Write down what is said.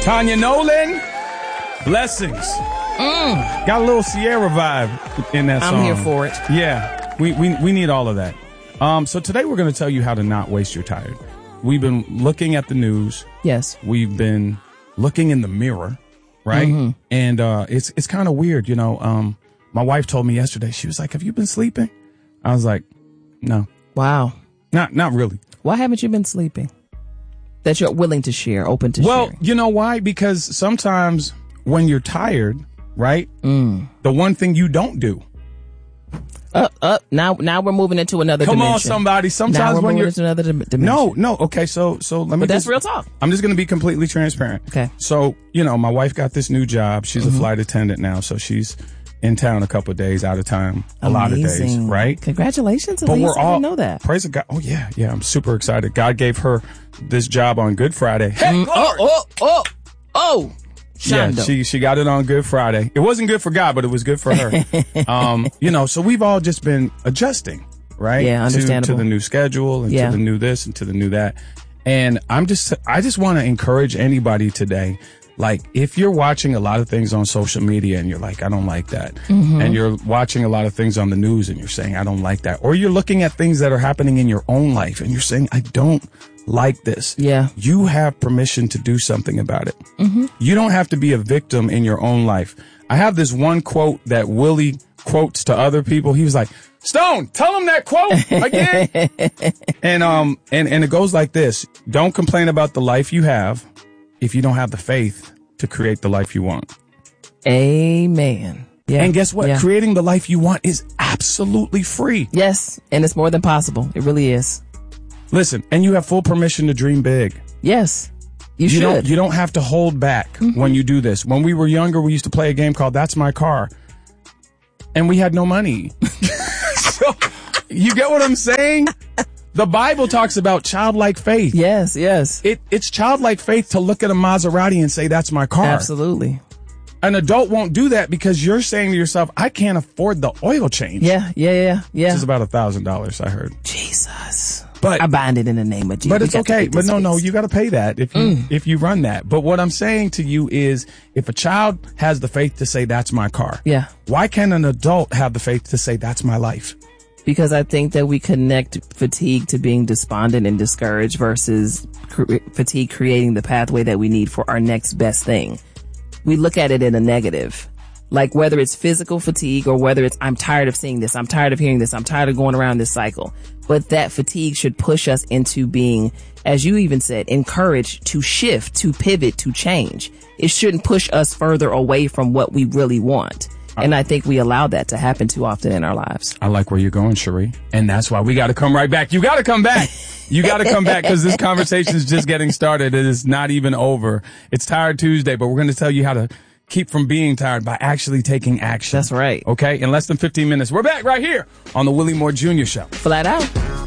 Tanya Nolan, Blessings. Got a little Sierra vibe in that song. I'm here for it. Yeah, we need all of that. So today we're going to tell you how to not waste your tired. We've been looking at the news. Yes. We've been looking in the mirror, right? Mm-hmm. And it's kind of weird, you know. My wife told me yesterday, she was like, "Have you been sleeping?" I was like, "No." Wow. Not really. Why haven't you been sleeping? That you're willing to share, open to sharing. Well, you know why? Because sometimes when you're tired, right? The one thing you don't do. Now we're moving into another dimension. Come on, somebody. Sometimes when you're into another dimension. No. Okay, so let me. But that's real talk. I'm just going to be completely transparent. Okay. So my wife got this new job. She's a flight attendant now, so she's in town a couple of days, out of time a lot of days, right? Congratulations, but Elise. we're all I didn't know that. Praise God. Oh yeah, I'm super excited. God gave her this job on Good Friday. Hey, oh. Shondo. Yeah, she got it on Good Friday. It wasn't good for God, but it was good for her. So we've all just been adjusting, right? Yeah, understandable. To the new schedule and to the new this and to the new that. And I just want to encourage anybody today. Like, if you're watching a lot of things on social media and you're like, I don't like that. And you're watching a lot of things on the news and you're saying, I don't like that. Or you're looking at things that are happening in your own life and you're saying, I don't like this. Yeah. You have permission to do something about it. You don't have to be a victim in your own life. I have this one quote that Willie quotes to other people. He was like, Stone, tell him that quote again. and it goes like this. Don't complain about the life you have if you don't have the faith to create the life you want. Amen. Yeah. And guess what? Yeah. Creating the life you want is absolutely free. Yes. And it's more than possible. It really is. Listen, and you have full permission to dream big. Yes. You should. You don't have to hold back when you do this. When we were younger, we used to play a game called That's My Car. And we had no money. So, you get what I'm saying? The Bible talks about childlike faith. Yes. It's childlike faith to look at a Maserati and say, that's my car. Absolutely. An adult won't do that because you're saying to yourself, I can't afford the oil change. Yeah. Which is about $1,000, I heard. Jesus. But I bind it in the name of Jesus. But it's okay. But no, you got to pay that if you run that. But what I'm saying to you is, if a child has the faith to say, that's my car. Yeah. Why can't an adult have the faith to say, that's my life? Because I think that we connect fatigue to being despondent and discouraged versus fatigue creating the pathway that we need for our next best thing. We look at it in a negative. Like, whether it's physical fatigue or whether it's, I'm tired of seeing this, I'm tired of hearing this, I'm tired of going around this cycle. But that fatigue should push us into being, as you even said, encouraged to shift, to pivot, to change. It shouldn't push us further away from what we really want. And I think we allow that to happen too often in our lives. I like where you're going, Cherie. And that's why we got to come right back. You got to come back. You got to come back because this conversation is just getting started. It is not even over. It's Tired Tuesday, but we're going to tell you how to keep from being tired by actually taking action. That's right. Okay? In less than 15 minutes. We're back right here on the Willie Moore Jr. Show. Flat out.